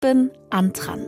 bin Antran.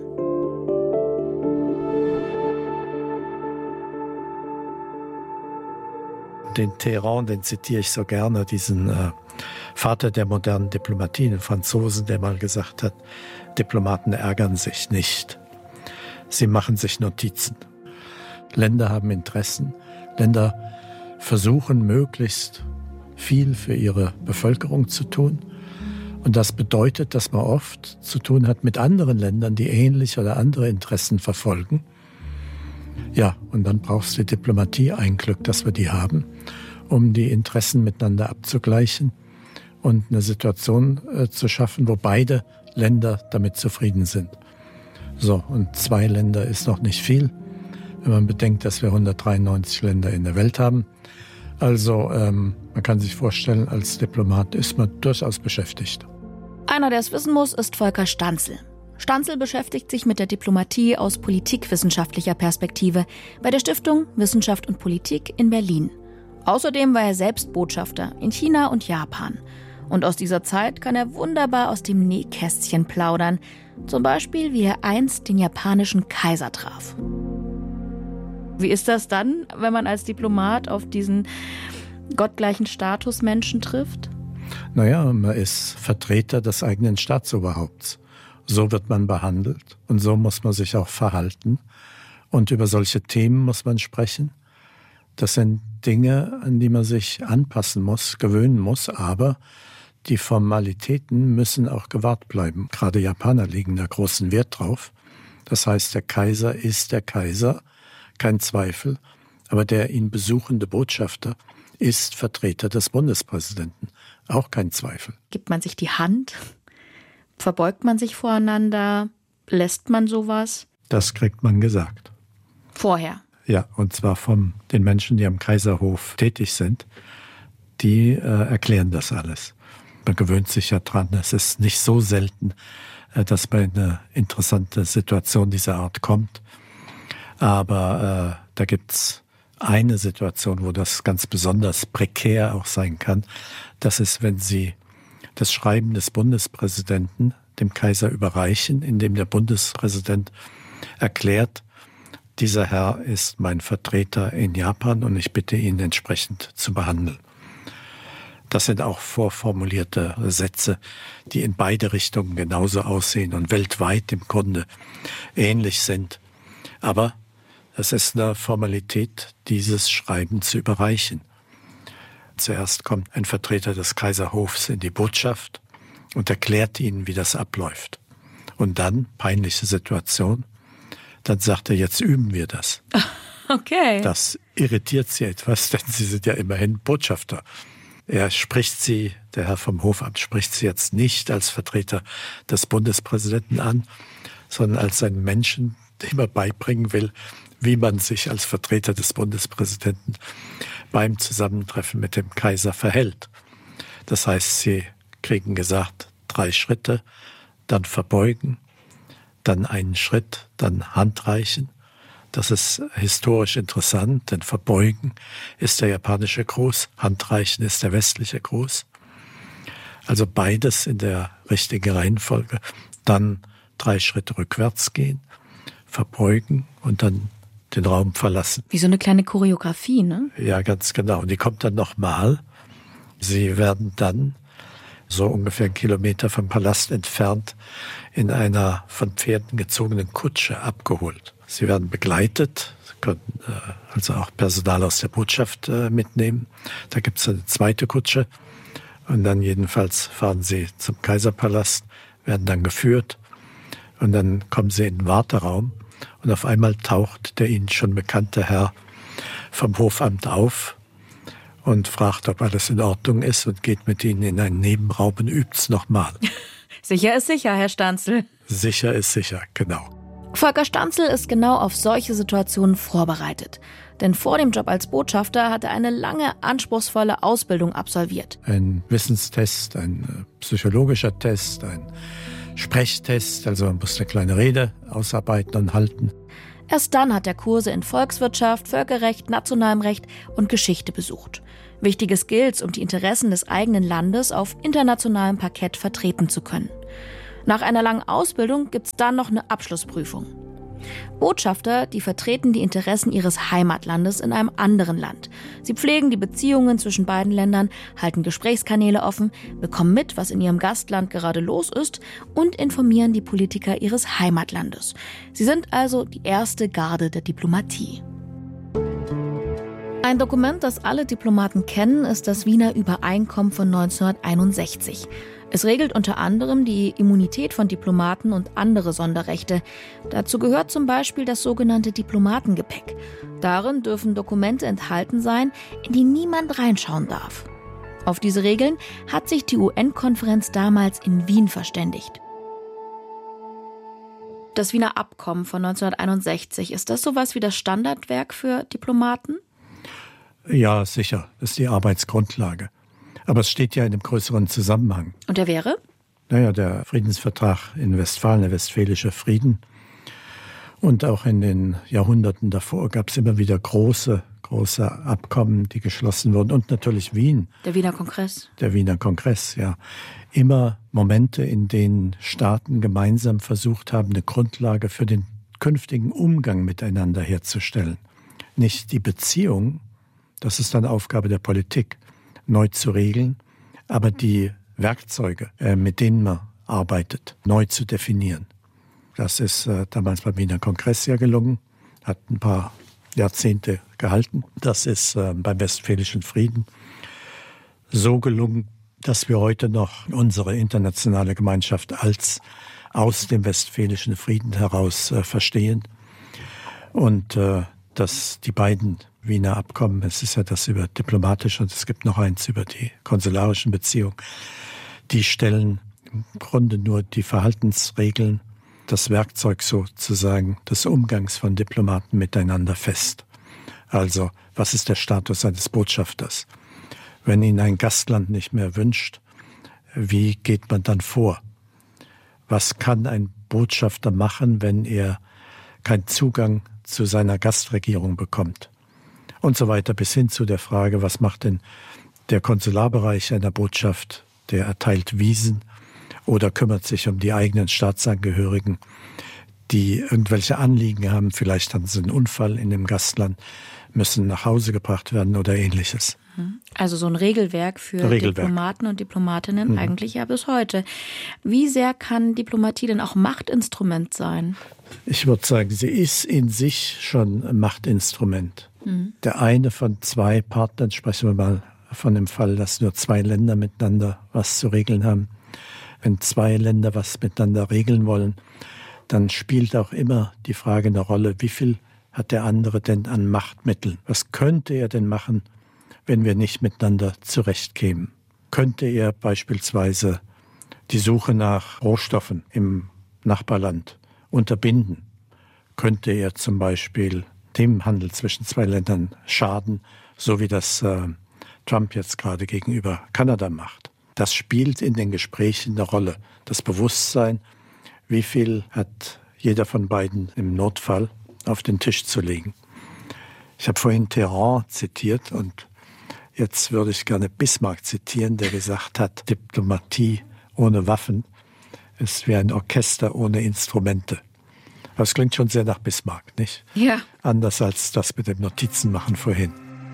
Den Talleyrand, den zitiere ich so gerne, diesen Vater der modernen Diplomatie, einen Franzosen, der mal gesagt hat, Diplomaten ärgern sich nicht. Sie machen sich Notizen. Länder haben Interessen. Länder versuchen, möglichst viel für ihre Bevölkerung zu tun. Und das bedeutet, dass man oft zu tun hat mit anderen Ländern, die ähnliche oder andere Interessen verfolgen. Ja, und dann braucht es die Diplomatie, ein Glück, dass wir die haben, um die Interessen miteinander abzugleichen und eine Situation zu schaffen, wo beide Länder damit zufrieden sind. So, und 2 Länder ist noch nicht viel, wenn man bedenkt, dass wir 193 Länder in der Welt haben. Also man kann sich vorstellen, als Diplomat ist man durchaus beschäftigt. Einer, der es wissen muss, ist Volker Stanzel. Stanzel beschäftigt sich mit der Diplomatie aus politikwissenschaftlicher Perspektive bei der Stiftung Wissenschaft und Politik in Berlin. Außerdem war er selbst Botschafter in China und Japan. Und aus dieser Zeit kann er wunderbar aus dem Nähkästchen plaudern. Zum Beispiel, wie er einst den japanischen Kaiser traf. Wie ist das dann, wenn man als Diplomat auf diesen gottgleichen Statusmenschen trifft? Naja, man ist Vertreter des eigenen Staatsoberhaupts. So wird man behandelt und so muss man sich auch verhalten. Und über solche Themen muss man sprechen. Das sind Dinge, an die man sich anpassen muss, gewöhnen muss, aber die Formalitäten müssen auch gewahrt bleiben. Gerade Japaner legen da großen Wert drauf. Das heißt, der Kaiser ist der Kaiser, kein Zweifel, aber der ihn besuchende Botschafter ist Vertreter des Bundespräsidenten, auch kein Zweifel. Gibt man sich die Hand? Verbeugt man sich voreinander? Lässt man sowas? Das kriegt man gesagt. Vorher? Ja, und zwar von den Menschen, die am Kaiserhof tätig sind. Die erklären das alles. Man gewöhnt sich ja dran. Es ist nicht so selten, dass man in eine interessante Situation dieser Art kommt. Aber da gibt's eine Situation, wo das ganz besonders prekär auch sein kann. Das ist, wenn Sie das Schreiben des Bundespräsidenten dem Kaiser überreichen, in dem der Bundespräsident erklärt, dieser Herr ist mein Vertreter in Japan und ich bitte ihn entsprechend zu behandeln. Das sind auch vorformulierte Sätze, die in beide Richtungen genauso aussehen und weltweit im Grunde ähnlich sind. Aber es ist eine Formalität, dieses Schreiben zu überreichen. Zuerst kommt ein Vertreter des Kaiserhofs in die Botschaft und erklärt ihnen, wie das abläuft. Und dann, peinliche Situation, dann sagt er, jetzt üben wir das. Okay. Das irritiert sie etwas, denn sie sind ja immerhin Botschafter. Er spricht sie, der Herr vom Hofamt, spricht sie jetzt nicht als Vertreter des Bundespräsidenten an, sondern als einen Menschen, dem er beibringen will, wie man sich als Vertreter des Bundespräsidenten beim Zusammentreffen mit dem Kaiser verhält. Das heißt, sie kriegen gesagt, 3 Schritte, dann verbeugen, dann einen Schritt, dann Handreichen. Das ist historisch interessant, denn verbeugen ist der japanische Gruß, Handreichen ist der westliche Gruß. Also beides in der richtigen Reihenfolge. Dann 3 Schritte rückwärts gehen, verbeugen und dann den Raum verlassen. Wie so eine kleine Choreografie, ne? Ja, ganz genau. Und die kommt dann nochmal. Sie werden dann so ungefähr 1 Kilometer vom Palast entfernt in einer von Pferden gezogenen Kutsche abgeholt. Sie werden begleitet, können also auch Personal aus der Botschaft mitnehmen. Da gibt es eine zweite Kutsche und dann jedenfalls fahren sie zum Kaiserpalast, werden dann geführt und dann kommen sie in den Warteraum und auf einmal taucht der ihnen schon bekannte Herr vom Hofamt auf und fragt, ob alles in Ordnung ist und geht mit ihnen in einen Nebenraum und übt's nochmal. Sicher ist sicher, Herr Stanzel. Sicher ist sicher, genau. Volker Stanzel ist genau auf solche Situationen vorbereitet. Denn vor dem Job als Botschafter hat er eine lange, anspruchsvolle Ausbildung absolviert. Ein Wissenstest, ein psychologischer Test, ein Sprechtest, also man muss eine kleine Rede ausarbeiten und halten. Erst dann hat er Kurse in Volkswirtschaft, Völkerrecht, nationalem Recht und Geschichte besucht. Wichtige Skills, um die Interessen des eigenen Landes auf internationalem Parkett vertreten zu können. Nach einer langen Ausbildung gibt es dann noch eine Abschlussprüfung. Botschafter, die vertreten die Interessen ihres Heimatlandes in einem anderen Land. Sie pflegen die Beziehungen zwischen beiden Ländern, halten Gesprächskanäle offen, bekommen mit, was in ihrem Gastland gerade los ist und informieren die Politiker ihres Heimatlandes. Sie sind also die erste Garde der Diplomatie. Ein Dokument, das alle Diplomaten kennen, ist das Wiener Übereinkommen von 1961. Es regelt unter anderem die Immunität von Diplomaten und andere Sonderrechte. Dazu gehört zum Beispiel das sogenannte Diplomatengepäck. Darin dürfen Dokumente enthalten sein, in die niemand reinschauen darf. Auf diese Regeln hat sich die UN-Konferenz damals in Wien verständigt. Das Wiener Abkommen von 1961, ist das sowas wie das Standardwerk für Diplomaten? Ja, sicher. Das ist die Arbeitsgrundlage. Aber es steht ja in einem größeren Zusammenhang. Und der wäre? Naja, der Friedensvertrag in Westfalen, der Westfälische Frieden. Und auch in den Jahrhunderten davor gab es immer wieder große Abkommen, die geschlossen wurden. Und natürlich Wien. Der Wiener Kongress. Der Wiener Kongress, ja. Immer Momente, in denen Staaten gemeinsam versucht haben, eine Grundlage für den künftigen Umgang miteinander herzustellen. Nicht die Beziehung, das ist dann Aufgabe der Politik, neu zu regeln, aber die Werkzeuge, mit denen man arbeitet, neu zu definieren. Das ist damals beim Wiener Kongress ja gelungen, hat ein paar Jahrzehnte gehalten. Das ist beim Westfälischen Frieden so gelungen, dass wir heute noch unsere internationale Gemeinschaft als aus dem Westfälischen Frieden heraus verstehen. Und dass die beiden Wiener Abkommen, es ist ja das über diplomatische und es gibt noch eins über die konsularischen Beziehungen, die stellen im Grunde nur die Verhaltensregeln, das Werkzeug sozusagen des Umgangs von Diplomaten miteinander fest. Also, was ist der Status eines Botschafters? Wenn ihn ein Gastland nicht mehr wünscht, wie geht man dann vor? Was kann ein Botschafter machen, wenn er keinen Zugang zu seiner Gastregierung bekommt? Und so weiter, bis hin zu der Frage, was macht denn der Konsularbereich einer Botschaft? Der erteilt Visen oder kümmert sich um die eigenen Staatsangehörigen, die irgendwelche Anliegen haben. Vielleicht haben sie einen Unfall in dem Gastland, müssen nach Hause gebracht werden oder Ähnliches. Also so ein Regelwerk für Diplomaten und Diplomatinnen eigentlich ja bis heute. Wie sehr kann Diplomatie denn auch Machtinstrument sein? Ich würde sagen, sie ist in sich schon ein Machtinstrument. Der eine von zwei Partnern, sprechen wir mal von dem Fall, dass nur zwei Länder miteinander was zu regeln haben. Wenn zwei Länder was miteinander regeln wollen, dann spielt auch immer die Frage eine Rolle, wie viel hat der andere denn an Machtmitteln? Was könnte er denn machen, wenn wir nicht miteinander zurechtkämen? Könnte er beispielsweise die Suche nach Rohstoffen im Nachbarland unterbinden? Könnte er zum Beispiel dem Handel zwischen zwei Ländern schaden, so wie das Trump jetzt gerade gegenüber Kanada macht? Das spielt in den Gesprächen eine Rolle. Das Bewusstsein, wie viel hat jeder von beiden im Notfall auf den Tisch zu legen. Ich habe vorhin Terran zitiert und jetzt würde ich gerne Bismarck zitieren, der gesagt hat, Diplomatie ohne Waffen ist wie ein Orchester ohne Instrumente. Das klingt schon sehr nach Bismarck, nicht? Ja. Anders als das mit dem Notizenmachen vorhin.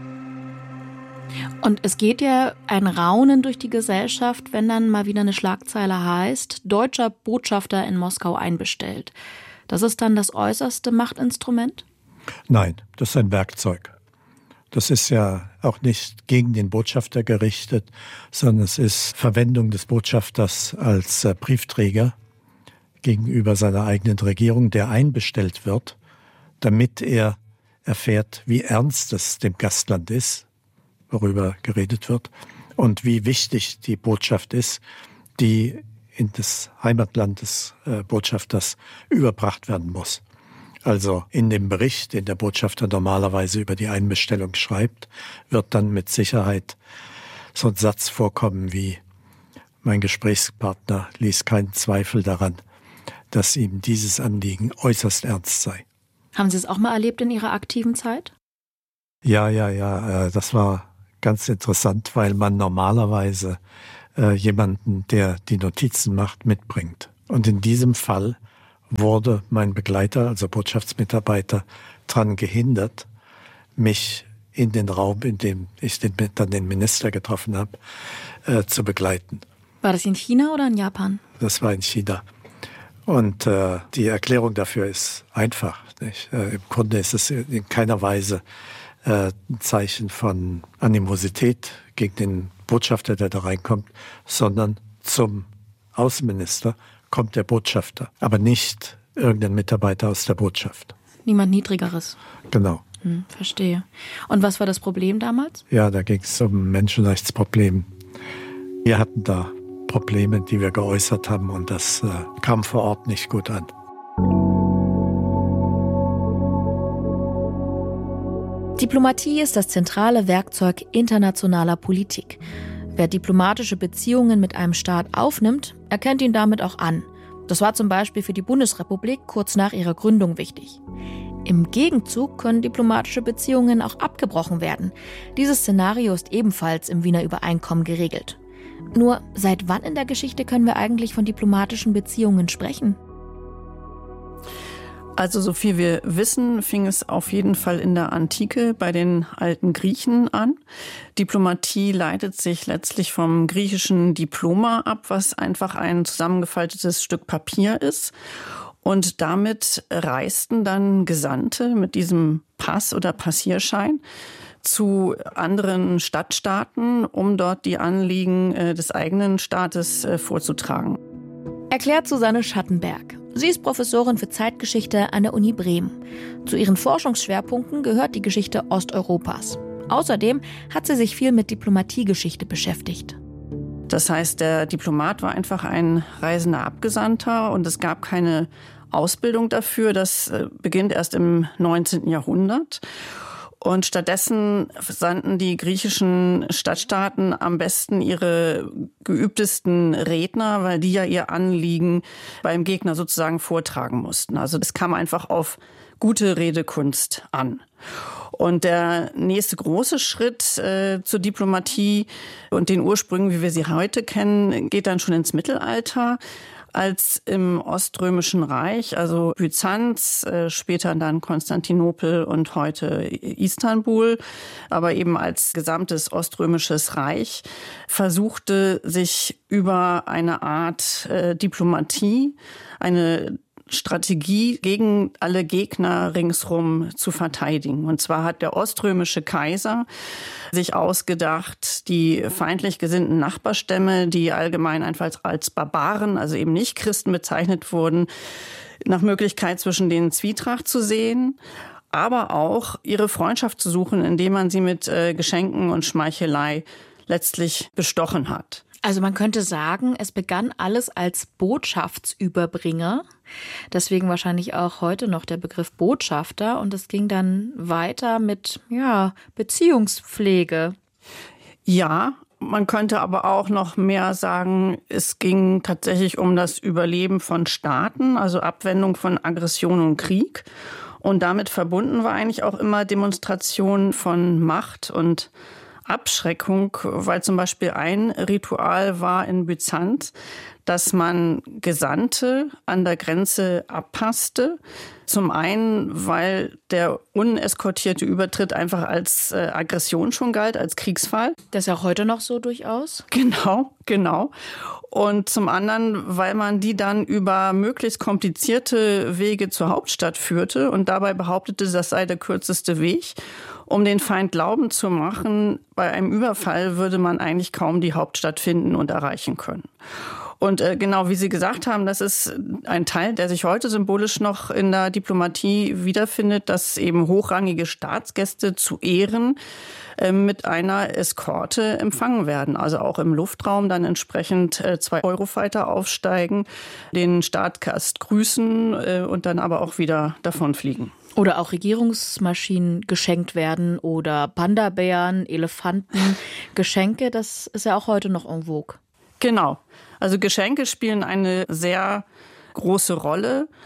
Und es geht ja ein Raunen durch die Gesellschaft, wenn dann mal wieder eine Schlagzeile heißt, deutscher Botschafter in Moskau einbestellt. Das ist dann das äußerste Machtinstrument? Nein, das ist ein Werkzeug. Das ist ja auch nicht gegen den Botschafter gerichtet, sondern es ist Verwendung des Botschafters als Briefträger gegenüber seiner eigenen Regierung, der einbestellt wird, damit er erfährt, wie ernst es dem Gastland ist, worüber geredet wird, und wie wichtig die Botschaft ist, die in das Heimatland des Botschafters überbracht werden muss. Also in dem Bericht, den der Botschafter normalerweise über die Einbestellung schreibt, wird dann mit Sicherheit so ein Satz vorkommen wie: Mein Gesprächspartner ließ keinen Zweifel daran, dass ihm dieses Anliegen äußerst ernst sei. Haben Sie es auch mal erlebt in Ihrer aktiven Zeit? Ja. Das war ganz interessant, weil man normalerweise jemanden, der die Notizen macht, mitbringt. Und in diesem Fall wurde mein Begleiter, also Botschaftsmitarbeiter, daran gehindert, mich in den Raum, in dem ich dann den Minister getroffen habe, zu begleiten. War das in China oder in Japan? Das war in China. Und die Erklärung dafür ist einfach. Nicht? Im Grunde ist es in keiner Weise ein Zeichen von Animosität gegen den Botschafter, der da reinkommt, sondern zum Außenminister kommt der Botschafter, aber nicht irgendein Mitarbeiter aus der Botschaft. Niemand Niedrigeres. Genau. Verstehe. Und was war das Problem damals? Ja, da ging es um Menschenrechtsprobleme. Wir hatten da Probleme, die wir geäußert haben, und das kam vor Ort nicht gut an. Diplomatie ist das zentrale Werkzeug internationaler Politik. Wer diplomatische Beziehungen mit einem Staat aufnimmt, erkennt ihn damit auch an. Das war zum Beispiel für die Bundesrepublik kurz nach ihrer Gründung wichtig. Im Gegenzug können diplomatische Beziehungen auch abgebrochen werden. Dieses Szenario ist ebenfalls im Wiener Übereinkommen geregelt. Nur, seit wann in der Geschichte können wir eigentlich von diplomatischen Beziehungen sprechen? Also so viel wir wissen, fing es auf jeden Fall in der Antike bei den alten Griechen an. Diplomatie leitet sich letztlich vom griechischen Diploma ab, was einfach ein zusammengefaltetes Stück Papier ist. Und damit reisten dann Gesandte mit diesem Pass oder Passierschein zu anderen Stadtstaaten, um dort die Anliegen des eigenen Staates vorzutragen. Erklärt Susanne Schattenberg. Sie ist Professorin für Zeitgeschichte an der Uni Bremen. Zu ihren Forschungsschwerpunkten gehört die Geschichte Osteuropas. Außerdem hat sie sich viel mit Diplomatiegeschichte beschäftigt. Das heißt, der Diplomat war einfach ein reisender Abgesandter und es gab keine Ausbildung dafür. Das beginnt erst im 19. Jahrhundert. Und stattdessen sandten die griechischen Stadtstaaten am besten ihre geübtesten Redner, weil die ja ihr Anliegen beim Gegner sozusagen vortragen mussten. Also das kam einfach auf gute Redekunst an. Und der nächste große Schritt zur Diplomatie und den Ursprüngen, wie wir sie heute kennen, geht dann schon ins Mittelalter, als im Oströmischen Reich, also Byzanz, später dann Konstantinopel und heute Istanbul, aber eben als gesamtes Oströmisches Reich, versuchte sich über eine Art Diplomatie, eine Strategie gegen alle Gegner ringsrum zu verteidigen. Und zwar hat der oströmische Kaiser sich ausgedacht, die feindlich gesinnten Nachbarstämme, die allgemein einfach als Barbaren, also eben nicht Christen bezeichnet wurden, nach Möglichkeit zwischen denen Zwietracht zu sehen, aber auch ihre Freundschaft zu suchen, indem man sie mit Geschenken und Schmeichelei letztlich bestochen hat. Also man könnte sagen, es begann alles als Botschaftsüberbringer. Deswegen wahrscheinlich auch heute noch der Begriff Botschafter. Und es ging dann weiter mit Beziehungspflege. Ja, man könnte aber auch noch mehr sagen, es ging tatsächlich um das Überleben von Staaten, also Abwendung von Aggression und Krieg. Und damit verbunden war eigentlich auch immer Demonstration von Macht und Abschreckung, weil zum Beispiel ein Ritual war in Byzanz, dass man Gesandte an der Grenze abpasste. Zum einen, weil der uneskortierte Übertritt einfach als Aggression schon galt, als Kriegsfall. Das ist ja auch heute noch so durchaus. Genau. Und zum anderen, weil man die dann über möglichst komplizierte Wege zur Hauptstadt führte und dabei behauptete, das sei der kürzeste Weg. Um den Feind glauben zu machen, bei einem Überfall würde man eigentlich kaum die Hauptstadt finden und erreichen können. Und genau wie Sie gesagt haben, das ist ein Teil, der sich heute symbolisch noch in der Diplomatie wiederfindet, dass eben hochrangige Staatsgäste zu Ehren mit einer Eskorte empfangen werden. Also auch im Luftraum dann entsprechend 2 Eurofighter aufsteigen, den Staatsgast grüßen und dann aber auch wieder davonfliegen. Oder auch Regierungsmaschinen geschenkt werden oder Panda-Bären, Elefanten, Geschenke, das ist ja auch heute noch en vogue. Genau. Also Geschenke spielen eine sehr große Rolle.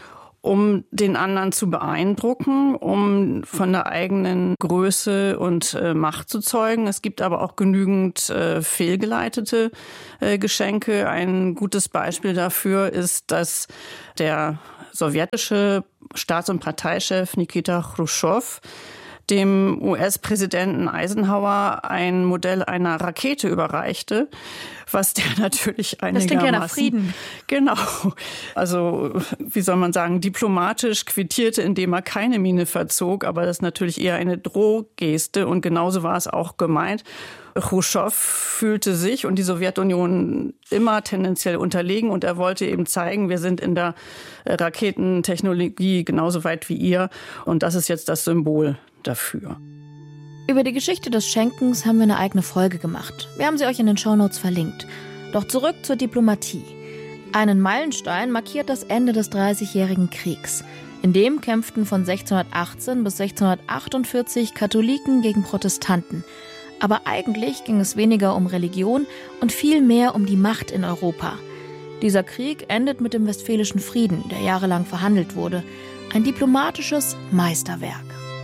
um den anderen zu beeindrucken, um von der eigenen Größe und Macht zu zeugen. Es gibt aber auch genügend fehlgeleitete Geschenke. Ein gutes Beispiel dafür ist, dass der sowjetische Staats- und Parteichef Nikita Chruschtschow dem US-Präsidenten Eisenhower ein Modell einer Rakete überreichte, was der natürlich einigermaßen... Das klingt ja nach Frieden. Genau. Also, wie soll man sagen, diplomatisch quittierte, indem er keine Miene verzog, aber das ist natürlich eher eine Drohgeste und genauso war es auch gemeint. Chruschtschow fühlte sich und die Sowjetunion immer tendenziell unterlegen und er wollte eben zeigen, wir sind in der Raketentechnologie genauso weit wie ihr und das ist jetzt das Symbol dafür. Über die Geschichte des Schenkens haben wir eine eigene Folge gemacht. Wir haben sie euch in den Shownotes verlinkt. Doch zurück zur Diplomatie. Einen Meilenstein markiert das Ende des Dreißigjährigen Kriegs. In dem kämpften von 1618 bis 1648 Katholiken gegen Protestanten. Aber eigentlich ging es weniger um Religion und viel mehr um die Macht in Europa. Dieser Krieg endet mit dem Westfälischen Frieden, der jahrelang verhandelt wurde. Ein diplomatisches Meisterwerk.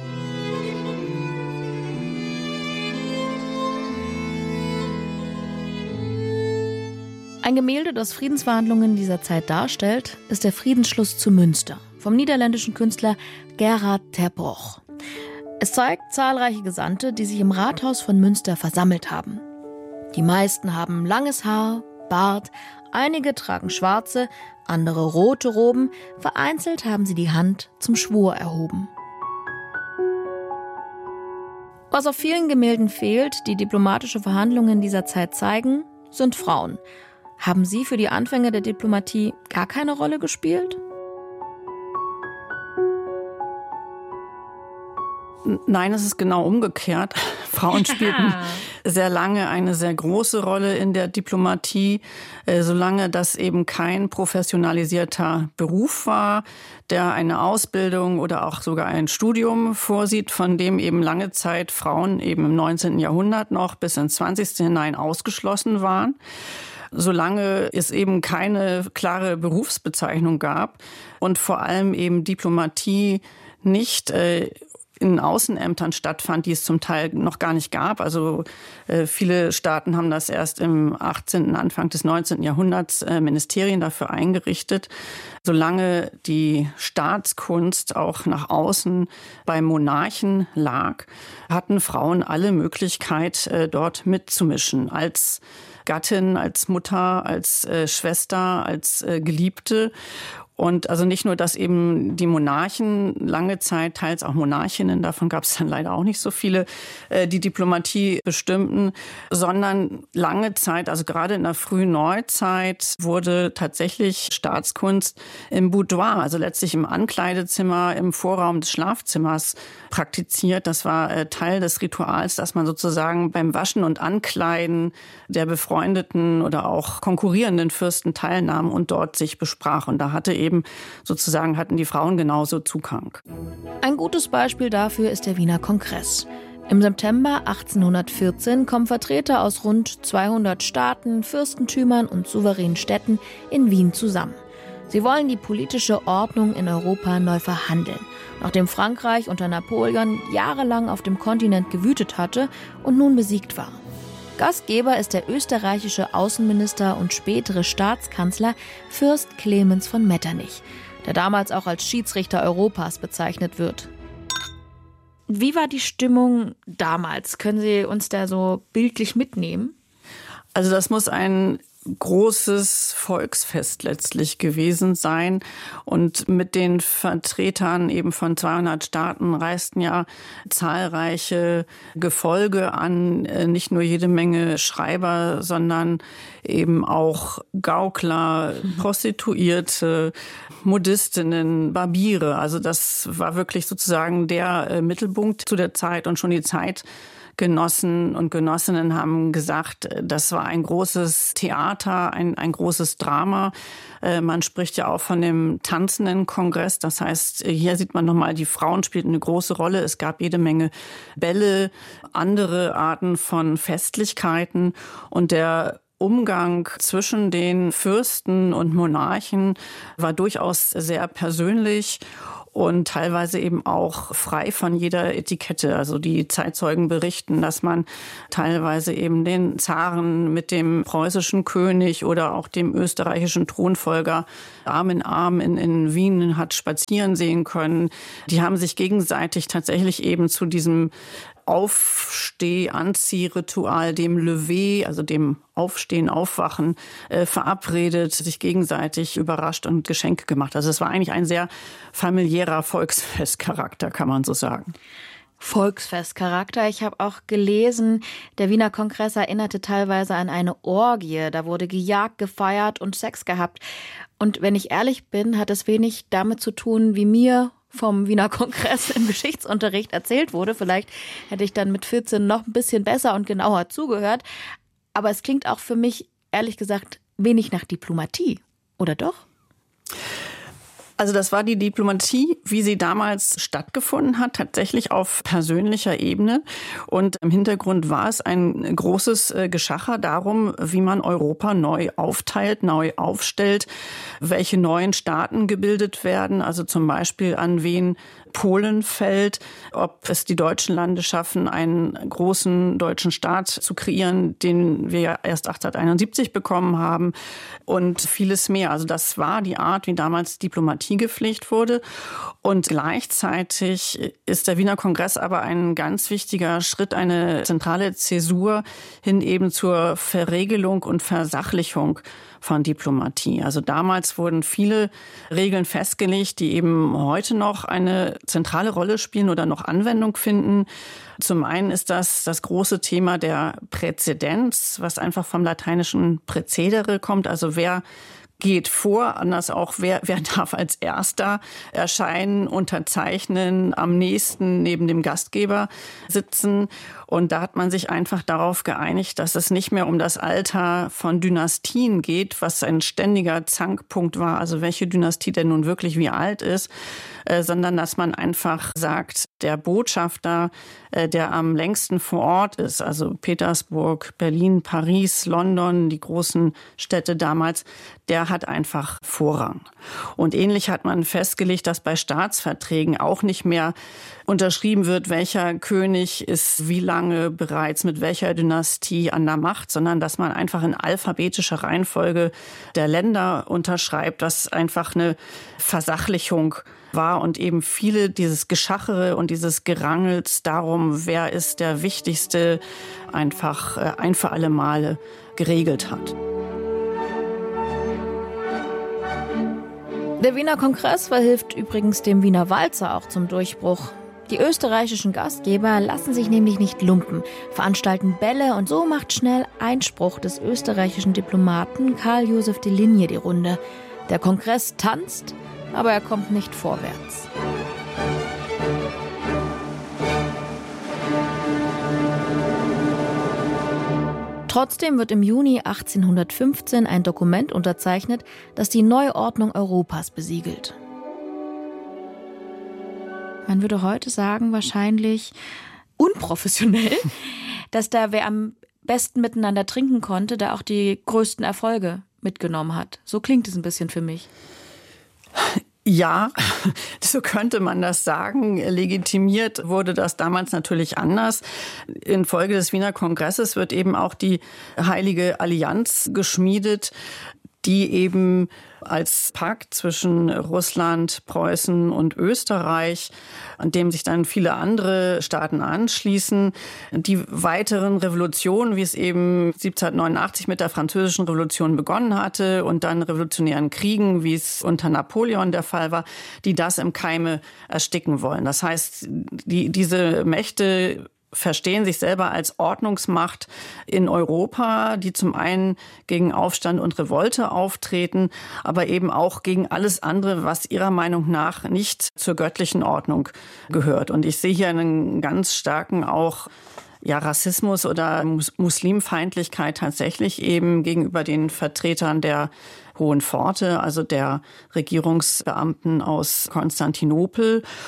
Ein Gemälde, das Friedensverhandlungen dieser Zeit darstellt, ist der Friedensschluss zu Münster vom niederländischen Künstler Gerard ter Broch. Es zeigt zahlreiche Gesandte, die sich im Rathaus von Münster versammelt haben. Die meisten haben langes Haar, Bart, einige tragen schwarze, andere rote Roben, vereinzelt haben sie die Hand zum Schwur erhoben. Was auf vielen Gemälden fehlt, die diplomatische Verhandlungen dieser Zeit zeigen, sind Frauen. Haben sie für die Anfänge der Diplomatie gar keine Rolle gespielt? Nein, es ist genau umgekehrt. Frauen spielten sehr lange eine sehr große Rolle in der Diplomatie, solange das eben kein professionalisierter Beruf war, der eine Ausbildung oder auch sogar ein Studium vorsieht, von dem eben lange Zeit Frauen eben im 19. Jahrhundert noch bis ins 20. hinein ausgeschlossen waren. Solange es eben keine klare Berufsbezeichnung gab und vor allem eben Diplomatie nicht in Außenämtern stattfand, die es zum Teil noch gar nicht gab. Also viele Staaten haben das erst im 18., Anfang des 19. Jahrhunderts Ministerien dafür eingerichtet. Solange die Staatskunst auch nach außen bei Monarchen lag, hatten Frauen alle Möglichkeit, dort mitzumischen. Als Gattin, als Mutter, als Schwester, als Geliebte. Und also nicht nur, dass eben die Monarchen lange Zeit, teils auch Monarchinnen, davon gab es dann leider auch nicht so viele, die Diplomatie bestimmten, sondern lange Zeit, also gerade in der frühen Neuzeit, wurde tatsächlich Staatskunst im Boudoir, also letztlich im Ankleidezimmer, im Vorraum des Schlafzimmers praktiziert. Das war Teil des Rituals, dass man sozusagen beim Waschen und Ankleiden der befreundeten oder auch konkurrierenden Fürsten teilnahm und dort sich besprach. Und da hatten die Frauen genauso Zugang. Ein gutes Beispiel dafür ist der Wiener Kongress. Im September 1814 kommen Vertreter aus rund 200 Staaten, Fürstentümern und souveränen Städten in Wien zusammen. Sie wollen die politische Ordnung in Europa neu verhandeln, nachdem Frankreich unter Napoleon jahrelang auf dem Kontinent gewütet hatte und nun besiegt war. Gastgeber ist der österreichische Außenminister und spätere Staatskanzler Fürst Clemens von Metternich, der damals auch als Schiedsrichter Europas bezeichnet wird. Wie war die Stimmung damals? Können Sie uns da so bildlich mitnehmen? Also das muss ein großes Volksfest letztlich gewesen sein. Und mit den Vertretern eben von 200 Staaten reisten ja zahlreiche Gefolge an, nicht nur jede Menge Schreiber, sondern eben auch Gaukler, Prostituierte, Modistinnen, Barbiere. Also das war wirklich sozusagen der Mittelpunkt zu der Zeit und schon die Zeitgenossen und Genossinnen haben gesagt, das war ein großes Theater, ein großes Drama. Man spricht ja auch von dem tanzenden Kongress. Das heißt, hier sieht man nochmal, die Frauen spielten eine große Rolle. Es gab jede Menge Bälle, andere Arten von Festlichkeiten. Und der Umgang zwischen den Fürsten und Monarchen war durchaus sehr persönlich und teilweise eben auch frei von jeder Etikette. Also die Zeitzeugen berichten, dass man teilweise eben den Zaren mit dem preußischen König oder auch dem österreichischen Thronfolger Arm in Arm in Wien hat spazieren sehen können. Die haben sich gegenseitig tatsächlich eben zu diesem Aufsteh-Anzieh-Ritual, dem Lever, also dem Aufstehen, Aufwachen, verabredet, sich gegenseitig überrascht und Geschenke gemacht. Also es war eigentlich ein sehr familiärer Volksfestcharakter, kann man so sagen. Volksfestcharakter. Ich habe auch gelesen, der Wiener Kongress erinnerte teilweise an eine Orgie. Da wurde gejagt, gefeiert und Sex gehabt. Und wenn ich ehrlich bin, hat es wenig damit zu tun, wie mir vom Wiener Kongress im Geschichtsunterricht erzählt wurde. Vielleicht hätte ich dann mit 14 noch ein bisschen besser und genauer zugehört. Aber es klingt auch für mich, ehrlich gesagt, wenig nach Diplomatie. Oder doch? Also das war die Diplomatie, wie sie damals stattgefunden hat, tatsächlich auf persönlicher Ebene. Und im Hintergrund war es ein großes Geschacher darum, wie man Europa neu aufteilt, neu aufstellt, welche neuen Staaten gebildet werden, also zum Beispiel an wen Polen fällt, ob es die deutschen Lande schaffen, einen großen deutschen Staat zu kreieren, den wir ja erst 1871 bekommen haben und vieles mehr. Also das war die Art, wie damals Diplomatie gepflegt wurde. Und gleichzeitig ist der Wiener Kongress aber ein ganz wichtiger Schritt, eine zentrale Zäsur hin eben zur Verregelung und Versachlichung von Diplomatie. Also damals wurden viele Regeln festgelegt, die eben heute noch eine zentrale Rolle spielen oder noch Anwendung finden. Zum einen ist das große Thema der Präzedenz, was einfach vom lateinischen präcedere kommt, also wer geht vor, anders auch, wer darf als Erster erscheinen, unterzeichnen, am nächsten neben dem Gastgeber sitzen. Und da hat man sich einfach darauf geeinigt, dass es nicht mehr um das Alter von Dynastien geht, was ein ständiger Zankpunkt war, also welche Dynastie denn nun wirklich wie alt ist, sondern dass man einfach sagt, der Botschafter, der am längsten vor Ort ist, also Petersburg, Berlin, Paris, London, die großen Städte damals, der hat einfach Vorrang. Und ähnlich hat man festgelegt, dass bei Staatsverträgen auch nicht mehr unterschrieben wird, welcher König ist wie lange bereits mit welcher Dynastie an der Macht, sondern dass man einfach in alphabetischer Reihenfolge der Länder unterschreibt, was einfach eine Versachlichung war und eben viele dieses Geschachere und dieses Gerangels darum, wer ist der Wichtigste, einfach ein für alle Male geregelt hat. Der Wiener Kongress verhilft übrigens dem Wiener Walzer auch zum Durchbruch. Die österreichischen Gastgeber lassen sich nämlich nicht lumpen, veranstalten Bälle und so macht schnell Einspruch des österreichischen Diplomaten Karl Josef de Ligne die Runde. Der Kongress tanzt, aber er kommt nicht vorwärts. Trotzdem wird im Juni 1815 ein Dokument unterzeichnet, das die Neuordnung Europas besiegelt. Man würde heute sagen, wahrscheinlich unprofessionell, dass da wer am besten miteinander trinken konnte, da auch die größten Erfolge mitgenommen hat. So klingt es ein bisschen für mich. Ja, so könnte man das sagen. Legitimiert wurde das damals natürlich anders. Infolge des Wiener Kongresses wird eben auch die Heilige Allianz geschmiedet, die eben als Pakt zwischen Russland, Preußen und Österreich, an dem sich dann viele andere Staaten anschließen, die weiteren Revolutionen, wie es eben 1789 mit der Französischen Revolution begonnen hatte und dann revolutionären Kriegen, wie es unter Napoleon der Fall war, die das im Keime ersticken wollen. Das heißt, diese Mächte verstehen sich selber als Ordnungsmacht in Europa, die zum einen gegen Aufstand und Revolte auftreten, aber eben auch gegen alles andere, was ihrer Meinung nach nicht zur göttlichen Ordnung gehört. Und ich sehe hier einen ganz starken auch Rassismus oder Muslimfeindlichkeit tatsächlich eben gegenüber den Vertretern der Hohen Pforte, also der Regierungsbeamten aus Konstantinopel.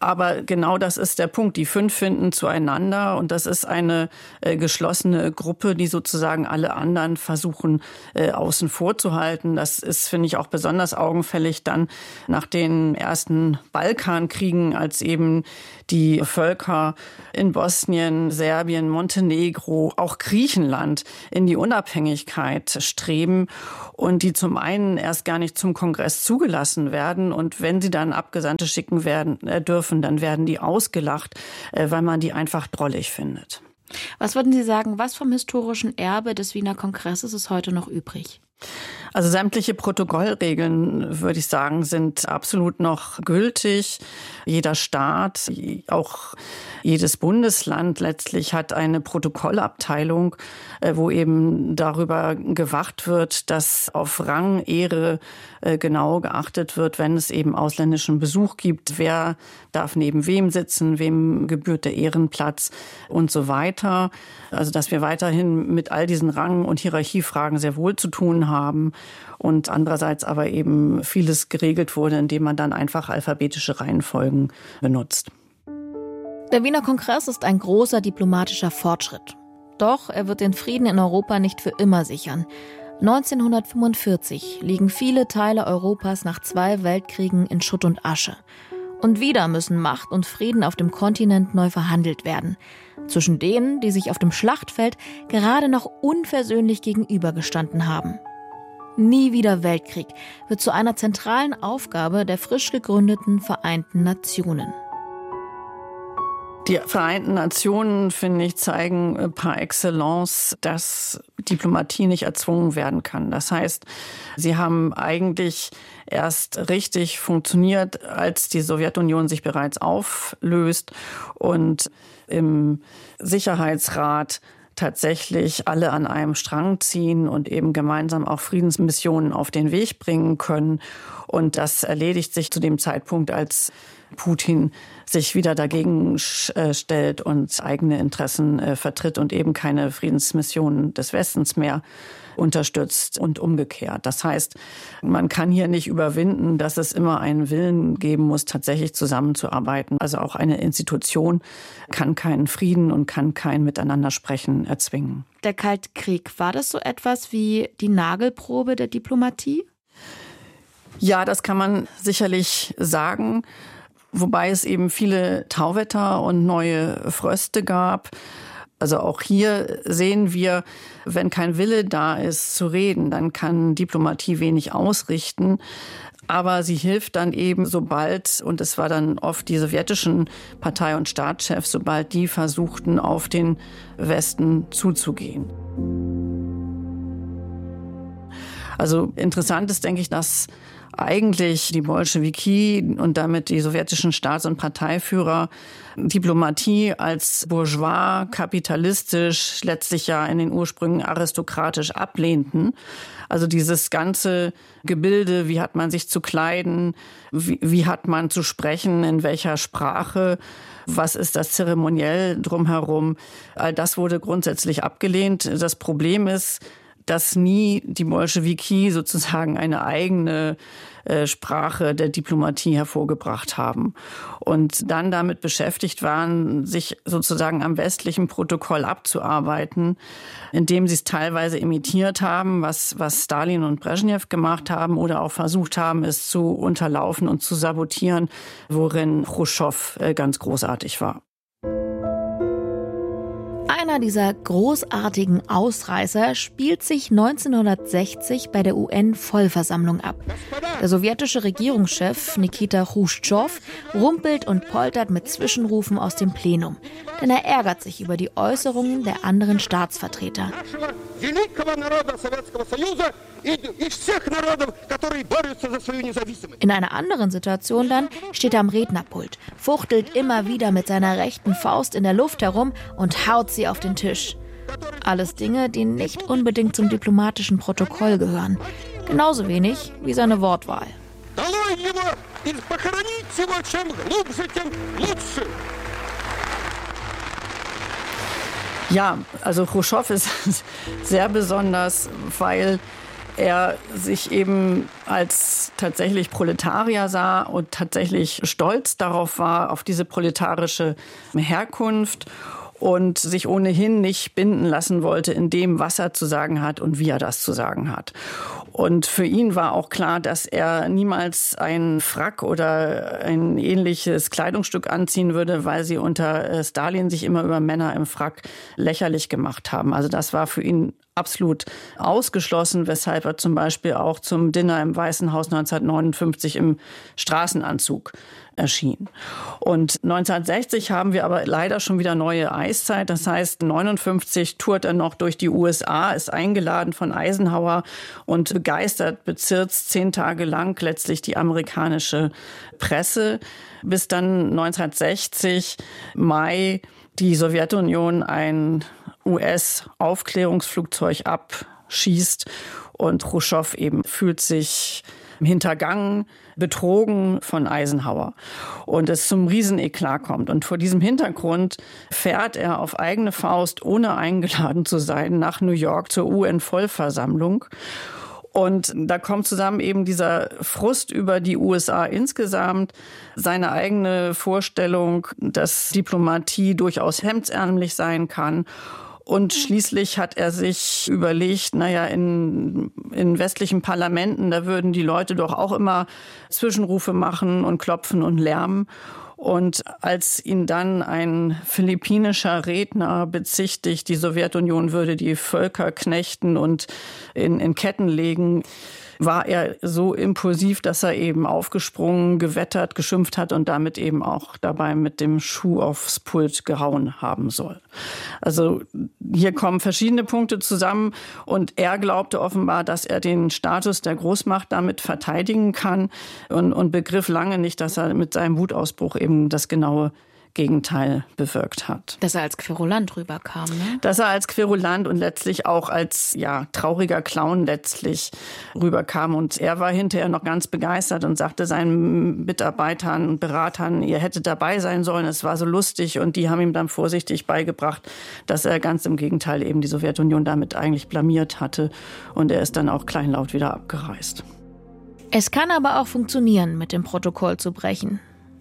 Aber genau das ist der Punkt. Die 5 finden zueinander und das ist eine geschlossene Gruppe, die sozusagen alle anderen versuchen außen vor zu halten. Das ist, finde ich, auch besonders augenfällig dann nach den ersten Balkankriegen, als eben die Völker in Bosnien, Serbien, Montenegro, auch Griechenland in die Unabhängigkeit streben und die zum einen erst gar nicht zum Kongress zugelassen werden und wenn sie dann Abgesandte schicken dürfen, dann werden die ausgelacht, weil man die einfach drollig findet. Was würden Sie sagen, was vom historischen Erbe des Wiener Kongresses ist heute noch übrig? Also sämtliche Protokollregeln, würde ich sagen, sind absolut noch gültig. Jeder Staat, auch jedes Bundesland letztlich hat eine Protokollabteilung, wo eben darüber gewacht wird, dass auf Rang, Ehre genau geachtet wird, wenn es eben ausländischen Besuch gibt. Wer darf neben wem sitzen, wem gebührt der Ehrenplatz und so weiter. Also dass wir weiterhin mit all diesen Rang- und Hierarchiefragen sehr wohl zu tun haben. Und andererseits aber eben vieles geregelt wurde, indem man dann einfach alphabetische Reihenfolgen benutzt. Der Wiener Kongress ist ein großer diplomatischer Fortschritt. Doch er wird den Frieden in Europa nicht für immer sichern. 1945 liegen viele Teile Europas nach 2 Weltkriegen in Schutt und Asche. Und wieder müssen Macht und Frieden auf dem Kontinent neu verhandelt werden. Zwischen denen, die sich auf dem Schlachtfeld gerade noch unversöhnlich gegenübergestanden haben. Nie wieder Weltkrieg wird zu einer zentralen Aufgabe der frisch gegründeten Vereinten Nationen. Die Vereinten Nationen, finde ich, zeigen par excellence, dass Diplomatie nicht erzwungen werden kann. Das heißt, sie haben eigentlich erst richtig funktioniert, als die Sowjetunion sich bereits auflöst und im Sicherheitsrat tatsächlich alle an einem Strang ziehen und eben gemeinsam auch Friedensmissionen auf den Weg bringen können. Und das erledigt sich zu dem Zeitpunkt, als Putin sich wieder dagegen stellt und eigene Interessen vertritt und eben keine Friedensmissionen des Westens mehr unterstützt und umgekehrt. Das heißt, man kann hier nicht überwinden, dass es immer einen Willen geben muss, tatsächlich zusammenzuarbeiten. Also auch eine Institution kann keinen Frieden und kann kein Miteinandersprechen erzwingen. Der Kalte Krieg, war das so etwas wie die Nagelprobe der Diplomatie? Ja, das kann man sicherlich sagen. Wobei es eben viele Tauwetter und neue Fröste gab. Also auch hier sehen wir, wenn kein Wille da ist zu reden, dann kann Diplomatie wenig ausrichten. Aber sie hilft dann eben, sobald, und es war dann oft die sowjetischen Partei- und Staatschefs, sobald die versuchten, auf den Westen zuzugehen. Also interessant ist, denke ich, dass eigentlich die Bolschewiki und damit die sowjetischen Staats- und Parteiführer Diplomatie als bourgeois, kapitalistisch, letztlich ja in den Ursprüngen aristokratisch ablehnten. Also dieses ganze Gebilde, wie hat man sich zu kleiden, wie hat man zu sprechen, in welcher Sprache, was ist das Zeremoniell drumherum, all das wurde grundsätzlich abgelehnt. Das Problem ist, dass nie die Bolschewiki sozusagen eine eigene Sprache der Diplomatie hervorgebracht haben und dann damit beschäftigt waren, sich sozusagen am westlichen Protokoll abzuarbeiten, indem sie es teilweise imitiert haben, was Stalin und Brezhnev gemacht haben oder auch versucht haben, es zu unterlaufen und zu sabotieren, worin Chruschtschow ganz großartig war. Einer dieser großartigen Ausreißer spielt sich 1960 bei der UN-Vollversammlung ab. Der sowjetische Regierungschef Nikita Chruschtschow rumpelt und poltert mit Zwischenrufen aus dem Plenum. Denn er ärgert sich über die Äußerungen der anderen Staatsvertreter. In einer anderen Situation dann steht er am Rednerpult, fuchtelt immer wieder mit seiner rechten Faust in der Luft herum und haut sie auf den Tisch. Alles Dinge, die nicht unbedingt zum diplomatischen Protokoll gehören. Genauso wenig wie seine Wortwahl. Ja, also Chruschtschow ist sehr besonders, weil er sich eben als tatsächlich Proletarier sah und tatsächlich stolz darauf war, auf diese proletarische Herkunft und sich ohnehin nicht binden lassen wollte in dem, was er zu sagen hat und wie er das zu sagen hat. Und für ihn war auch klar, dass er niemals einen Frack oder ein ähnliches Kleidungsstück anziehen würde, weil sie unter Stalin sich immer über Männer im Frack lächerlich gemacht haben. Also das war für ihn absolut ausgeschlossen, weshalb er zum Beispiel auch zum Dinner im Weißen Haus 1959 im Straßenanzug erschien. Und 1960 haben wir aber leider schon wieder neue Eiszeit. Das heißt, 1959 tourt er noch durch die USA, ist eingeladen von Eisenhower und begeistert bezirzt 10 Tage lang letztlich die amerikanische Presse, bis dann 1960 Mai die Sowjetunion ein US-Aufklärungsflugzeug abschießt und Chruschtschow eben fühlt sich hintergangen, betrogen von Eisenhower und es zum Rieseneklat kommt. Und vor diesem Hintergrund fährt er auf eigene Faust, ohne eingeladen zu sein, nach New York zur UN-Vollversammlung. Und da kommt zusammen eben dieser Frust über die USA insgesamt, seine eigene Vorstellung, dass Diplomatie durchaus hemdsärmlich sein kann. Und schließlich hat er sich überlegt, in westlichen Parlamenten, da würden die Leute doch auch immer Zwischenrufe machen und klopfen und lärmen. Und als ihn dann ein philippinischer Redner bezichtigt, die Sowjetunion würde die Völker knechten und in Ketten legen, war er so impulsiv, dass er eben aufgesprungen, gewettert, geschimpft hat und damit eben auch dabei mit dem Schuh aufs Pult gehauen haben soll. Also hier kommen verschiedene Punkte zusammen und er glaubte offenbar, dass er den Status der Großmacht damit verteidigen kann und begriff lange nicht, dass er mit seinem Wutausbruch eben das genaue Gegenteil bewirkt hat. Dass er als Querulant rüberkam, ne? Dass er als Querulant und letztlich auch als trauriger Clown letztlich rüberkam. Und er war hinterher noch ganz begeistert und sagte seinen Mitarbeitern und Beratern, ihr hättet dabei sein sollen, es war so lustig. Und die haben ihm dann vorsichtig beigebracht, dass er ganz im Gegenteil eben die Sowjetunion damit eigentlich blamiert hatte. Und er ist dann auch kleinlaut wieder abgereist. Es kann aber auch funktionieren, mit dem Protokoll zu brechen.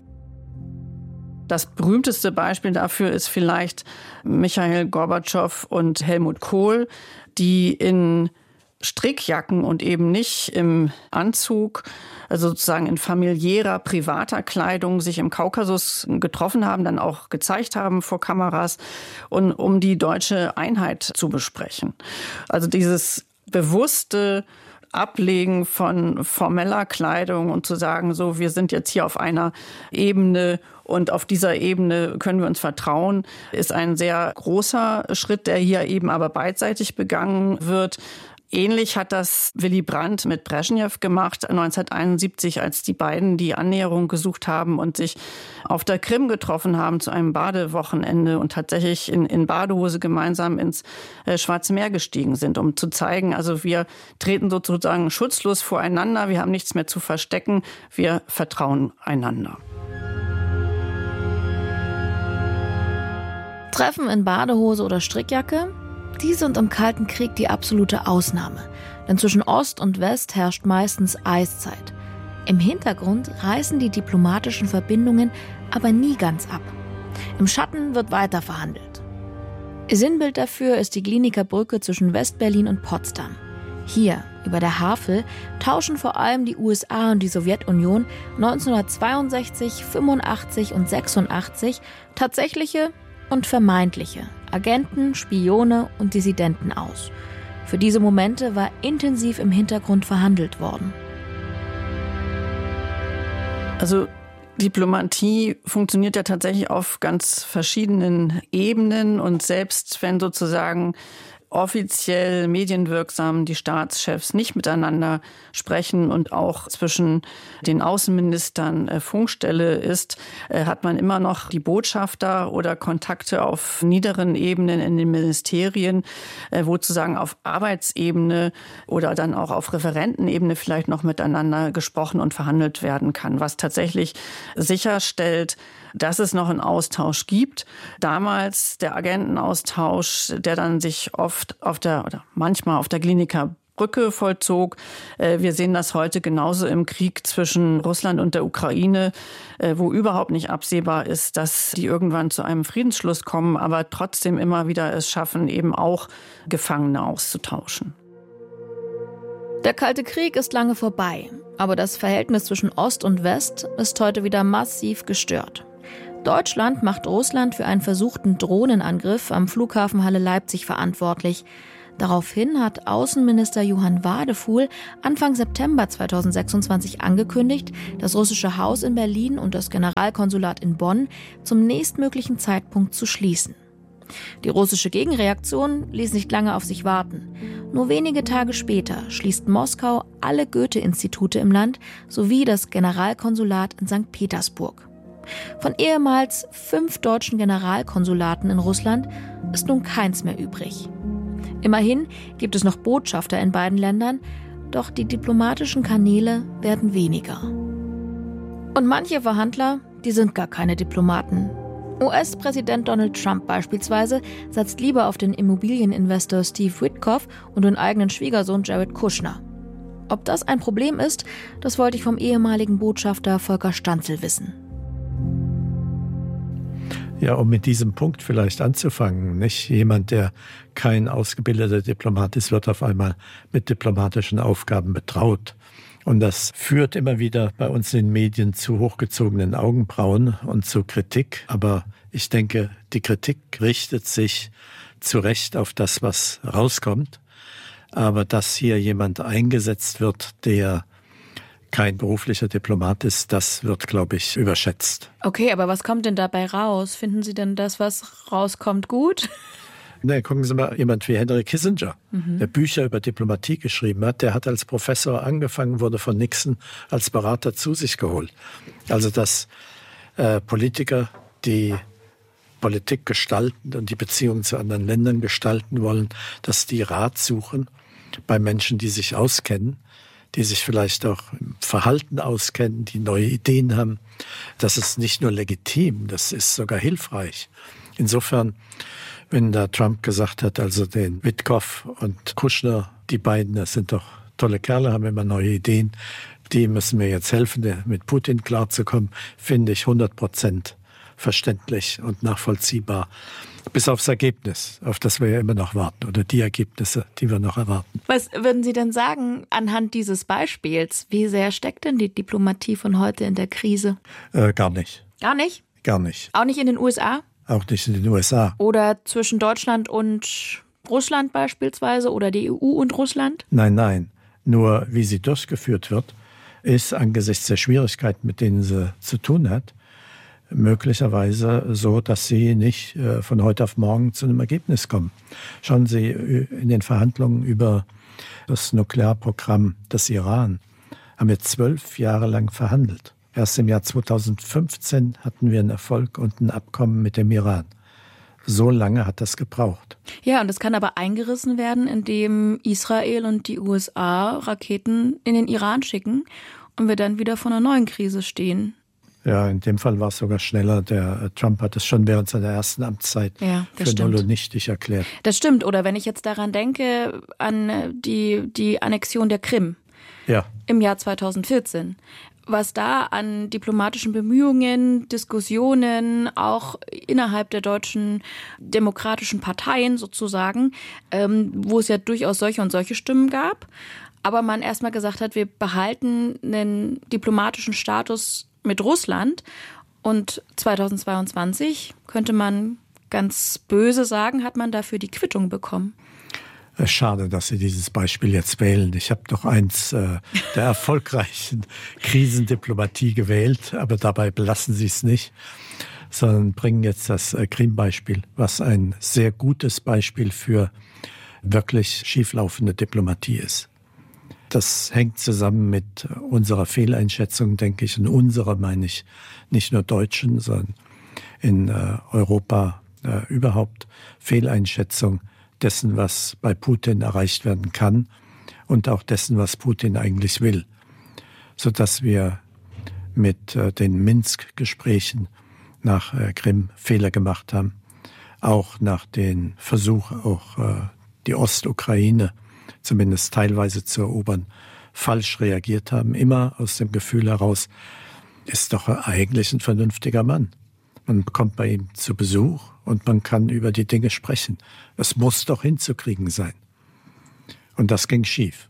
Das berühmteste Beispiel dafür ist vielleicht Michail Gorbatschow und Helmut Kohl, die in Strickjacken und eben nicht im Anzug, also sozusagen in familiärer, privater Kleidung sich im Kaukasus getroffen haben, dann auch gezeigt haben vor Kameras, und um die deutsche Einheit zu besprechen. Also dieses bewusste Ablegen von formeller Kleidung und zu sagen, so, wir sind jetzt hier auf einer Ebene und auf dieser Ebene können wir uns vertrauen, ist ein sehr großer Schritt, der hier eben aber beidseitig begangen wird. Ähnlich hat das Willy Brandt mit Breschnew gemacht 1971, als die beiden die Annäherung gesucht haben und sich auf der Krim getroffen haben zu einem Badewochenende und tatsächlich in Badehose gemeinsam ins Schwarze Meer gestiegen sind, um zu zeigen, also wir treten sozusagen schutzlos voreinander, wir haben nichts mehr zu verstecken, wir vertrauen einander. Treffen in Badehose oder Strickjacke? Die sind im Kalten Krieg die absolute Ausnahme. Denn zwischen Ost und West herrscht meistens Eiszeit. Im Hintergrund reißen die diplomatischen Verbindungen aber nie ganz ab. Im Schatten wird weiter verhandelt. Sinnbild dafür ist die Glienicke Brücke zwischen West-Berlin und Potsdam. Hier, über der Havel, tauschen vor allem die USA und die Sowjetunion 1962, 85 und 86 tatsächliche und vermeintliche Agenten, Spione und Dissidenten aus. Für diese Momente war intensiv im Hintergrund verhandelt worden. Also Diplomatie funktioniert ja tatsächlich auf ganz verschiedenen Ebenen und selbst wenn sozusagen offiziell medienwirksam die Staatschefs nicht miteinander sprechen und auch zwischen den Außenministern Funkstelle ist, hat man immer noch die Botschafter oder Kontakte auf niederen Ebenen in den Ministerien, wo sozusagen auf Arbeitsebene oder dann auch auf Referentenebene vielleicht noch miteinander gesprochen und verhandelt werden kann, was tatsächlich sicherstellt, dass es noch einen Austausch gibt. Damals der Agentenaustausch, der dann sich oft manchmal auf der Glienicke Brücke vollzog. Wir sehen das heute genauso im Krieg zwischen Russland und der Ukraine, wo überhaupt nicht absehbar ist, dass die irgendwann zu einem Friedensschluss kommen, aber trotzdem immer wieder es schaffen, eben auch Gefangene auszutauschen. Der Kalte Krieg ist lange vorbei, aber das Verhältnis zwischen Ost und West ist heute wieder massiv gestört. Deutschland macht Russland für einen versuchten Drohnenangriff am Flughafen Halle-Leipzig verantwortlich. Daraufhin hat Außenminister Johann Wadefuhl Anfang September 2026 angekündigt, das russische Haus in Berlin und das Generalkonsulat in Bonn zum nächstmöglichen Zeitpunkt zu schließen. Die russische Gegenreaktion ließ nicht lange auf sich warten. Nur wenige Tage später schließt Moskau alle Goethe-Institute im Land sowie das Generalkonsulat in St. Petersburg. Von ehemals 5 deutschen Generalkonsulaten in Russland ist nun keins mehr übrig. Immerhin gibt es noch Botschafter in beiden Ländern, doch die diplomatischen Kanäle werden weniger. Und manche Verhandler, die sind gar keine Diplomaten. US-Präsident Donald Trump beispielsweise setzt lieber auf den Immobilieninvestor Steve Witkoff und den eigenen Schwiegersohn Jared Kushner. Ob das ein Problem ist, das wollte ich vom ehemaligen Botschafter Volker Stanzel wissen. Ja, um mit diesem Punkt vielleicht anzufangen, nicht? Jemand, der kein ausgebildeter Diplomat ist, wird auf einmal mit diplomatischen Aufgaben betraut. Und das führt immer wieder bei uns in den Medien zu hochgezogenen Augenbrauen und zu Kritik. Aber ich denke, die Kritik richtet sich zu Recht auf das, was rauskommt. Aber dass hier jemand eingesetzt wird, der kein beruflicher Diplomat ist, das wird, glaube ich, überschätzt. Okay, aber was kommt denn dabei raus? Finden Sie denn das, was rauskommt, gut? Nee, gucken Sie mal, jemand wie Henry Kissinger, der Bücher über Diplomatie geschrieben hat, der hat als Professor angefangen, wurde von Nixon als Berater zu sich geholt. Also dass Politiker, die Politik gestalten und die Beziehungen zu anderen Ländern gestalten wollen, dass die Rat suchen bei Menschen, die sich auskennen, die sich vielleicht auch im Verhalten auskennen, die neue Ideen haben. Das ist nicht nur legitim, das ist sogar hilfreich. Insofern, wenn da Trump gesagt hat, also den Witkoff und Kushner, die beiden, das sind doch tolle Kerle, haben immer neue Ideen, die müssen mir jetzt helfen, mit Putin klarzukommen, finde ich 100% verständlich und nachvollziehbar. Bis aufs Ergebnis, auf das wir ja immer noch warten, oder die Ergebnisse, die wir noch erwarten. Was würden Sie denn sagen anhand dieses Beispiels? Wie sehr steckt denn die Diplomatie von heute in der Krise? Gar nicht. Gar nicht? Gar nicht. Auch nicht in den USA? Auch nicht in den USA. Oder zwischen Deutschland und Russland beispielsweise oder die EU und Russland? Nein. Nur wie sie durchgeführt wird, ist angesichts der Schwierigkeiten, mit denen sie zu tun hat, möglicherweise so, dass sie nicht von heute auf morgen zu einem Ergebnis kommen. Schauen Sie, in den Verhandlungen über das Nuklearprogramm des Iran haben wir 12 Jahre lang verhandelt. Erst im Jahr 2015 hatten wir einen Erfolg und ein Abkommen mit dem Iran. So lange hat das gebraucht. Ja, und das kann aber eingerissen werden, indem Israel und die USA Raketen in den Iran schicken und wir dann wieder vor einer neuen Krise stehen. Ja, in dem Fall war es sogar schneller. Der Trump hat es schon während seiner ersten Amtszeit für null und nichtig erklärt. Das stimmt. Oder wenn ich jetzt daran denke, an die Annexion der Krim im Jahr 2014. Was da an diplomatischen Bemühungen, Diskussionen, auch innerhalb der deutschen demokratischen Parteien sozusagen, wo es ja durchaus solche und solche Stimmen gab, aber man erstmal gesagt hat, wir behalten einen diplomatischen Status mit Russland und 2022, könnte man ganz böse sagen, hat man dafür die Quittung bekommen. Schade, dass Sie dieses Beispiel jetzt wählen. Ich habe doch eins der erfolgreichen Krisendiplomatie gewählt, aber dabei belassen Sie es nicht, sondern bringen jetzt das Krim-Beispiel, was ein sehr gutes Beispiel für wirklich schieflaufende Diplomatie ist. Das hängt zusammen mit unserer Fehleinschätzung, denke ich, und unserer meine ich nicht nur Deutschen, sondern in Europa überhaupt Fehleinschätzung dessen, was bei Putin erreicht werden kann und auch dessen, was Putin eigentlich will, sodass wir mit den Minsk-Gesprächen nach Krim Fehler gemacht haben, auch nach den Versuchen, auch die Ostukraine zumindest teilweise zu erobern, falsch reagiert haben. Immer aus dem Gefühl heraus, ist doch eigentlich ein vernünftiger Mann. Man kommt bei ihm zu Besuch und man kann über die Dinge sprechen. Es muss doch hinzukriegen sein. Und das ging schief.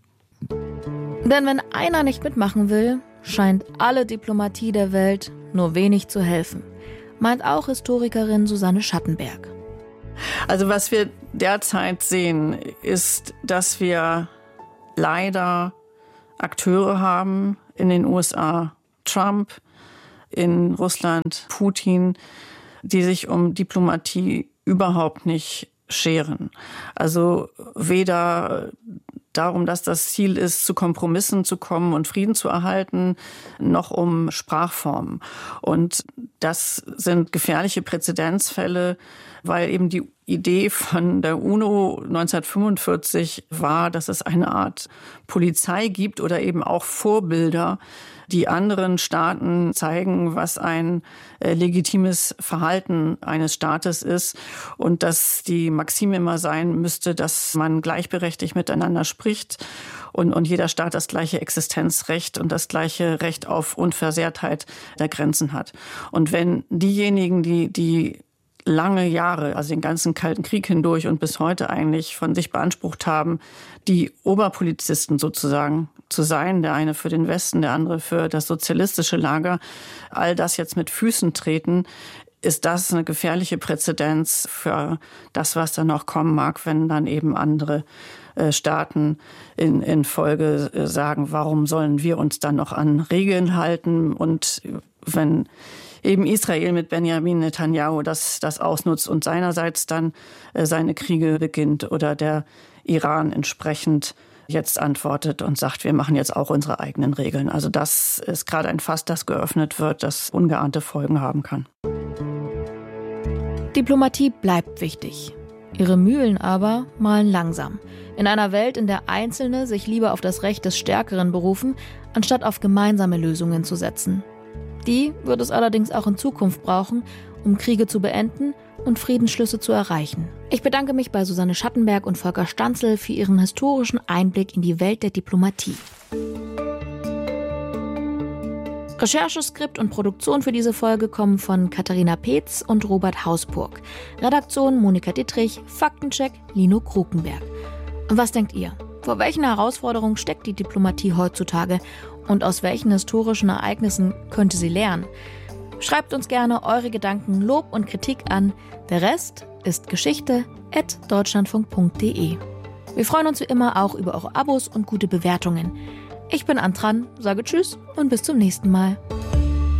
Denn wenn einer nicht mitmachen will, scheint alle Diplomatie der Welt nur wenig zu helfen, meint auch Historikerin Susanne Schattenberg. Also was wir derzeit sehen, ist, dass wir leider Akteure haben in den USA, Trump, in Russland, Putin, die sich um Diplomatie überhaupt nicht scheren. Also weder darum, dass das Ziel ist, zu Kompromissen zu kommen und Frieden zu erhalten, noch um Sprachformen. Und das sind gefährliche Präzedenzfälle, weil eben die Idee von der UNO 1945 war, dass es eine Art Polizei gibt oder eben auch Vorbilder, die anderen Staaten zeigen, was ein legitimes Verhalten eines Staates ist und dass die Maxime immer sein müsste, dass man gleichberechtigt miteinander spricht und jeder Staat das gleiche Existenzrecht und das gleiche Recht auf Unversehrtheit der Grenzen hat. Und wenn diejenigen, die lange Jahre, also den ganzen Kalten Krieg hindurch und bis heute eigentlich von sich beansprucht haben, die Oberpolizisten sozusagen zu sein, der eine für den Westen, der andere für das sozialistische Lager, all das jetzt mit Füßen treten, ist das eine gefährliche Präzedenz für das, was dann noch kommen mag, wenn dann eben andere Staaten in Folge sagen, warum sollen wir uns dann noch an Regeln halten? Und wenn eben Israel mit Benjamin Netanyahu das ausnutzt und seinerseits dann seine Kriege beginnt oder der Iran entsprechend jetzt antwortet und sagt, wir machen jetzt auch unsere eigenen Regeln. Also das ist gerade ein Fass, das geöffnet wird, das ungeahnte Folgen haben kann. Diplomatie bleibt wichtig. Ihre Mühlen aber mahlen langsam. In einer Welt, in der Einzelne sich lieber auf das Recht des Stärkeren berufen, anstatt auf gemeinsame Lösungen zu setzen. Die wird es allerdings auch in Zukunft brauchen, um Kriege zu beenden und Friedensschlüsse zu erreichen. Ich bedanke mich bei Susanne Schattenberg und Volker Stanzel für ihren historischen Einblick in die Welt der Diplomatie. Rechercheskript und Produktion für diese Folge kommen von Katharina Peetz und Robert Hausburg. Redaktion Monika Dittrich, Faktencheck Lino Krukenberg. Und was denkt ihr? Vor welchen Herausforderungen steckt die Diplomatie heutzutage? Und aus welchen historischen Ereignissen könnte sie lernen? Schreibt uns gerne eure Gedanken, Lob und Kritik an Der Rest ist Geschichte@deutschlandfunk.de. Wir freuen uns wie immer auch über eure Abos und gute Bewertungen. Ich bin Antran, sage Tschüss und bis zum nächsten Mal.